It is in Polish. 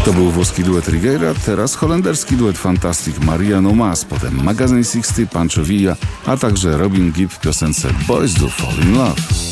To był włoski duet Righeira, teraz holenderski duet Fantastic Maria No Mas, potem Magazine 60, Pancho Villa, a także Robin Gibb w piosence Boys Do Fall In Love.